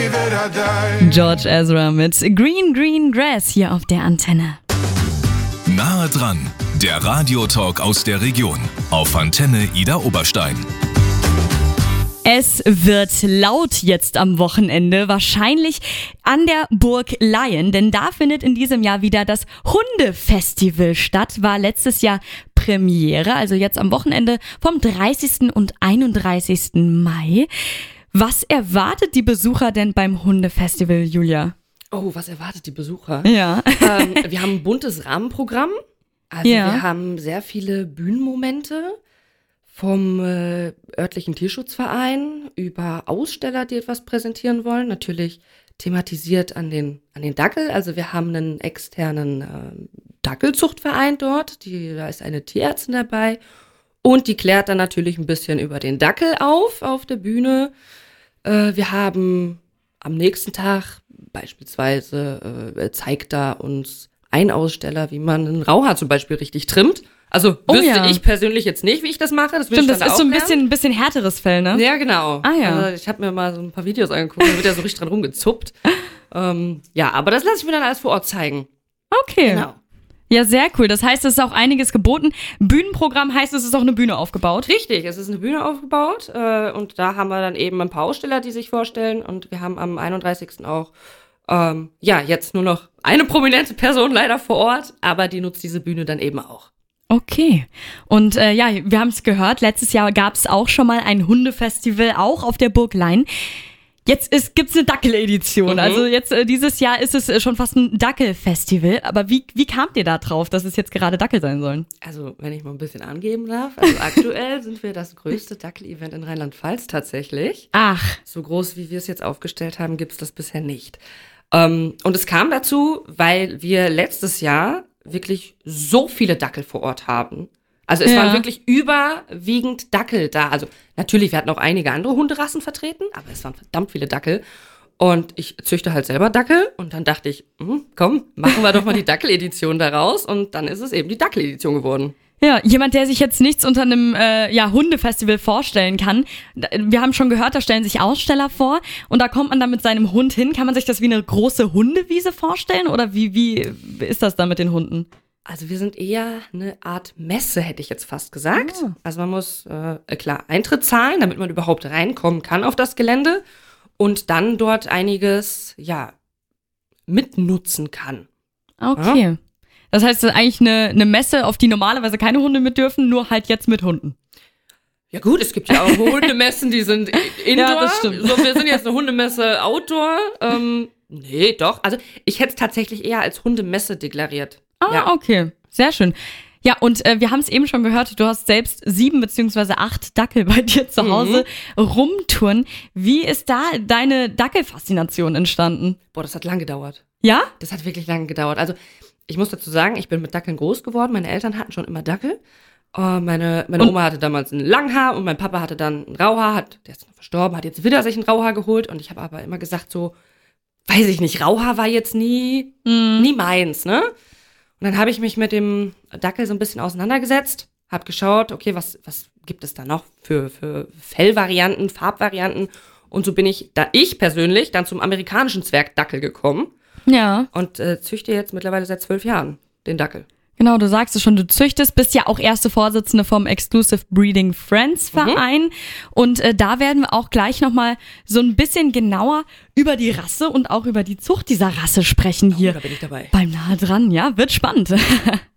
George Ezra mit Green Green Grass hier auf der Antenne. Nahe dran, der Radiotalk aus der Region auf Antenne Idar Oberstein. Es wird laut jetzt am Wochenende, wahrscheinlich an der Burg Laien, denn da findet in diesem Jahr wieder das Hundefestival statt, war letztes Jahr Premiere, also jetzt am Wochenende vom 30. und 31. Mai. Was erwartet die Besucher denn beim Hundefestival, Julia? Oh, was erwartet die Besucher? Ja. Wir haben ein buntes Rahmenprogramm. Also wir haben sehr viele Bühnenmomente vom örtlichen Tierschutzverein über Aussteller, die etwas präsentieren wollen. Natürlich thematisiert an den Dackel. Also wir haben einen externen Dackelzuchtverein dort. Da ist eine Tierärztin dabei. Und die klärt dann natürlich ein bisschen über den Dackel auf der Bühne. Wir haben am nächsten Tag beispielsweise zeigt da uns ein Aussteller, wie man einen Rauhaar zum Beispiel richtig trimmt. Also wüsste ich persönlich jetzt nicht, wie ich das mache. Das Stimmt, das ist so ein bisschen härteres Fell, ne? Ja, genau. Ah, ja. Also ich habe mir mal so ein paar Videos angeguckt, da wird ja so richtig dran rumgezuppt. Ja, aber das lasse ich mir dann alles vor Ort zeigen. Okay. Genau. Ja, sehr cool. Das heißt, es ist auch einiges geboten. Bühnenprogramm heißt, es ist auch eine Bühne aufgebaut. Richtig, es ist eine Bühne aufgebaut und da haben wir dann eben ein paar Aussteller, die sich vorstellen und wir haben am 31. auch jetzt nur noch eine prominente Person leider vor Ort, aber die nutzt diese Bühne dann eben auch. Okay. Und wir haben es gehört, letztes Jahr gab es auch schon mal ein Hundefestival, auch auf der Burg Laien. Jetzt gibt's eine Dackel-Edition. Also jetzt dieses Jahr ist es schon fast ein Dackel-Festival. Aber wie kamt ihr da drauf, dass es jetzt gerade Dackel sein sollen? Also, wenn ich mal ein bisschen angeben darf, also aktuell sind wir das größte Dackel-Event in Rheinland-Pfalz tatsächlich. Ach. So groß, wie wir es jetzt aufgestellt haben, gibt's das bisher nicht. Und es kam dazu, weil wir letztes Jahr wirklich so viele Dackel vor Ort haben. Also es waren wirklich überwiegend Dackel da. Also natürlich, wir hatten auch einige andere Hunderassen vertreten, aber es waren verdammt viele Dackel. Und ich züchte halt selber Dackel und dann dachte ich, komm, machen wir doch mal die Dackel-Edition daraus. Und dann ist es eben die Dackel-Edition geworden. Ja, jemand, der sich jetzt nichts unter einem Hundefestival vorstellen kann. Wir haben schon gehört, da stellen sich Aussteller vor und da kommt man dann mit seinem Hund hin. Kann man sich das wie eine große Hundewiese vorstellen oder wie ist das dann mit den Hunden? Also wir sind eher eine Art Messe, hätte ich jetzt fast gesagt. Oh. Also man muss, klar, Eintritt zahlen, damit man überhaupt reinkommen kann auf das Gelände und dann dort einiges, mitnutzen kann. Okay. Ja? Das heißt, es ist eigentlich eine Messe, auf die normalerweise keine Hunde mit dürfen, nur halt jetzt mit Hunden. Ja gut, es gibt ja auch Hundemessen, die sind Indoor. Ja, das stimmt. So, wir sind jetzt eine Hundemesse Outdoor. Nee, doch. Also ich hätte es tatsächlich eher als Hundemesse deklariert. Ah, okay. Sehr schön. Ja, und wir haben es eben schon gehört, du hast selbst 7 bzw. 8 Dackel bei dir zu Hause rumtouren. Wie ist da deine Dackelfaszination entstanden? Boah, das hat lang gedauert. Ja? Das hat wirklich lange gedauert. Also ich muss dazu sagen, ich bin mit Dackeln groß geworden. Meine Eltern hatten schon immer Dackel. Meine Oma hatte damals ein Langhaar und mein Papa hatte dann ein Rauhaar. Der ist noch verstorben, hat jetzt wieder sich ein Rauhaar geholt. Und ich habe aber immer gesagt so, weiß ich nicht, Rauhaar war jetzt nie meins, ne? Und dann habe ich mich mit dem Dackel so ein bisschen auseinandergesetzt, habe geschaut, okay, was gibt es da noch für Fellvarianten, Farbvarianten? Und so bin ich persönlich dann zum amerikanischen Zwergdackel gekommen. Ja. Und züchte jetzt mittlerweile seit 12 Jahren den Dackel. Genau, du sagst es schon, du züchtest, bist ja auch erste Vorsitzende vom Exclusive Breeding Friends Verein. Und da werden wir auch gleich nochmal so ein bisschen genauer über die Rasse und auch über die Zucht dieser Rasse sprechen hier. Da bin ich dabei. Beim Nahe dran, ja, wird spannend.